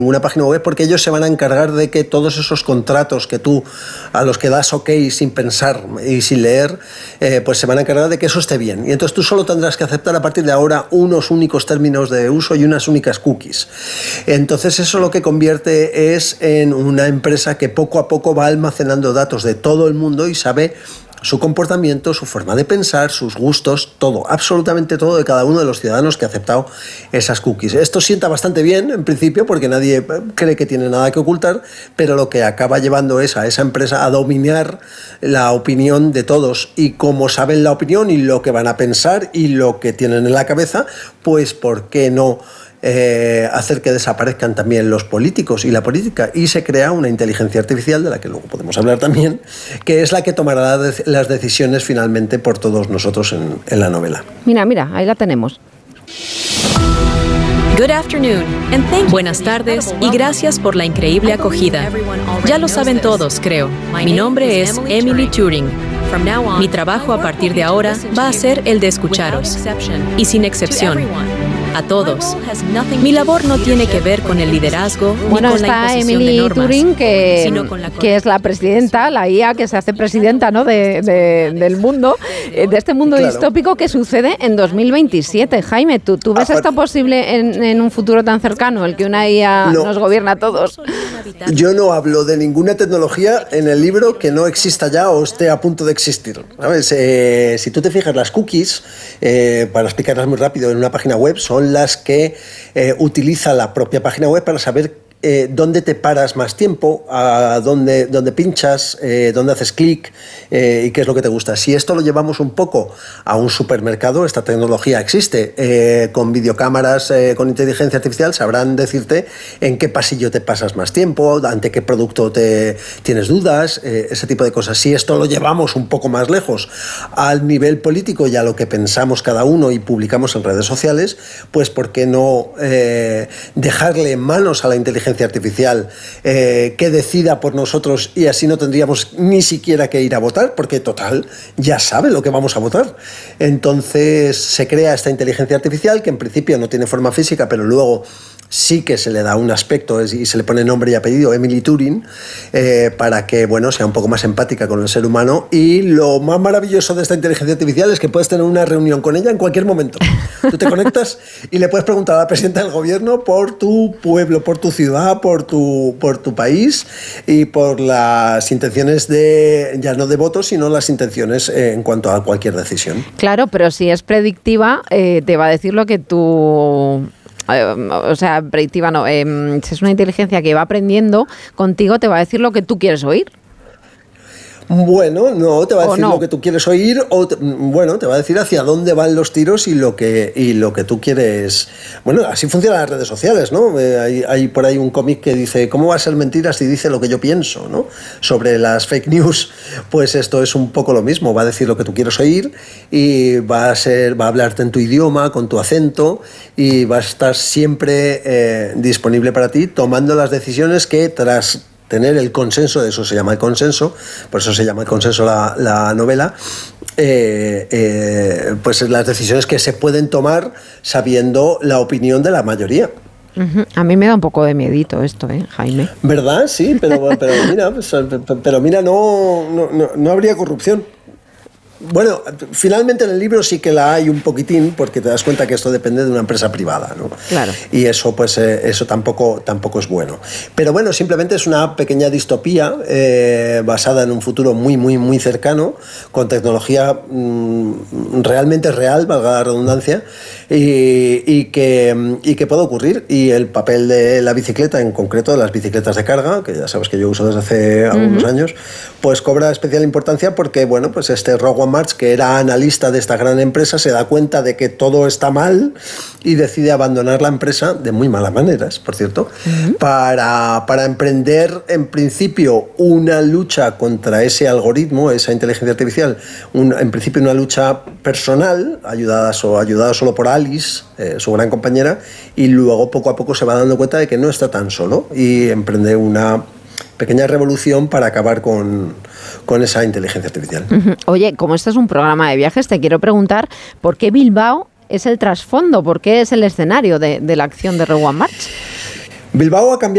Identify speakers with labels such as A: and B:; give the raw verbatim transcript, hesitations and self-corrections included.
A: una página web, porque ellos se van a encargar de que todos esos contratos que tú, a los que das ok sin pensar y sin leer, eh, pues se van a encargar de que eso esté bien. Y entonces tú solo tendrás que aceptar a partir de ahora unos únicos términos de uso y unas únicas cookies. Entonces eso lo que convierte es en una empresa que poco a poco va almacenando datos de todo el mundo y sabe su comportamiento, su forma de pensar, sus gustos, todo, absolutamente todo de cada uno de los ciudadanos que ha aceptado esas cookies. Esto sienta bastante bien, en principio, porque nadie cree que tiene nada que ocultar, pero lo que acaba llevando es a esa empresa a dominar la opinión de todos, y como saben la opinión y lo que van a pensar y lo que tienen en la cabeza, pues ¿por qué no Eh, hacer que desaparezcan también los políticos y la política? Y se crea una inteligencia artificial, de la que luego podemos hablar también, que es la que tomará las decisiones finalmente por todos nosotros en, en la novela.
B: Mira, mira, ahí la tenemos.
C: Good afternoon, and thank you. Buenas tardes y gracias por la increíble acogida. Ya lo saben todos, creo. Mi nombre es Emily Turing. Mi trabajo a partir de ahora va a ser el de escucharos, y sin excepción, a todos. Mi labor no tiene que ver con el liderazgo
B: bueno,
C: ni con la imposición
B: Emily
C: de normas,
B: Turing, que,
C: sino con la
B: que es la presidenta, la I A que se hace presidenta, ¿no?, de, de, del mundo, de este mundo
A: claro.
B: distópico que sucede en dos mil veintisiete. Jaime, ¿tú, tú ves esto posible en, en un futuro tan cercano, el que una I A
A: no.
B: nos gobierna a todos?
A: Yo no hablo de ninguna tecnología en el libro que no exista ya o esté a punto de existir. ¿Sabes? Eh, si tú te fijas, las cookies, eh, para explicarlas muy rápido, en una página web son las que eh, utiliza la propia página web para saber eh, dónde te paras más tiempo, a dónde, dónde pinchas, eh, dónde haces clic eh, y qué es lo que te gusta. Si esto lo llevamos un poco a un supermercado, esta tecnología existe, eh, con videocámaras, eh, con inteligencia artificial, sabrán decirte en qué pasillo te pasas más tiempo, ante qué producto te tienes dudas, eh, ese tipo de cosas. Si esto lo llevamos un poco más lejos al nivel político y a lo que pensamos cada uno y publicamos en redes sociales, pues ¿por qué no eh, dejarle en manos a la inteligencia artificial eh, que decida por nosotros, y así no tendríamos ni siquiera que ir a votar, porque total, ya sabe lo que vamos a votar? Entonces se crea esta inteligencia artificial que en principio no tiene forma física, pero luego sí que se le da un aspecto y se le pone nombre y apellido, Emily Turing, eh, para que, bueno, sea un poco más empática con el ser humano. Y lo más maravilloso de esta inteligencia artificial es que puedes tener una reunión con ella en cualquier momento. Tú te conectas y le puedes preguntar a la presidenta del gobierno por tu pueblo, por tu ciudad, por tu, por tu país y por las intenciones de, ya no de voto, sino las intenciones eh, en cuanto a cualquier decisión.
B: Claro, pero si es predictiva, eh, te va a decir lo que tú... O sea, predictiva no, eh, si es una inteligencia que va aprendiendo contigo, te va a decir lo que tú quieres oír.
A: Bueno, no, te va a decir
B: no.
A: lo que tú quieres oír, o te, bueno, te va a decir hacia dónde van los tiros y lo que y lo que tú quieres. Bueno, así funcionan las redes sociales, ¿no? Eh, hay, hay por ahí un cómic que dice, ¿cómo va a ser mentira si dice lo que yo pienso?, ¿no? Sobre las fake news. Pues esto es un poco lo mismo, va a decir lo que tú quieres oír y va a ser, va a hablarte en tu idioma, con tu acento, y va a estar siempre eh, disponible para ti, tomando las decisiones que, tras tener el consenso, de eso se llama el consenso, por eso se llama el consenso la, la novela, eh, eh, pues las decisiones que se pueden tomar sabiendo la opinión de la mayoría.
B: Uh-huh. A mí me da un poco de miedito esto, ¿eh, Jaime?
A: ¿Verdad? Sí, pero, pero mira, pues, pero mira, no, no, no, no habría corrupción. Bueno, finalmente en el libro sí que la hay un poquitín, porque te das cuenta que esto depende de una empresa privada, ¿no?
B: Claro.
A: Y eso, pues, eh, eso tampoco, tampoco es bueno. Pero bueno, simplemente es una pequeña distopía eh, basada en un futuro muy, muy, muy cercano, con tecnología mmm, realmente real, valga la redundancia, y, y, que, y que puede ocurrir. Y el papel de la bicicleta, en concreto de las bicicletas de carga, que ya sabes que yo uso desde hace uh-huh. algunos años, pues cobra especial importancia porque, bueno, pues este Rowan March, que era analista de esta gran empresa, se da cuenta de que todo está mal y decide abandonar la empresa, de muy malas maneras, por cierto, uh-huh. para, para emprender en principio una lucha contra ese algoritmo, esa inteligencia artificial, un, en principio una lucha personal, ayudada, so, ayudada solo por Alice, eh, su gran compañera, y luego poco a poco se va dando cuenta de que no está tan solo y emprende una pequeña revolución para acabar con, con esa inteligencia artificial.
B: Uh-huh. Oye, como este es un programa de viajes, te quiero preguntar por qué Bilbao es el trasfondo, por qué es el escenario de, de la acción de Rowan March.
A: Bilbao ha cambiado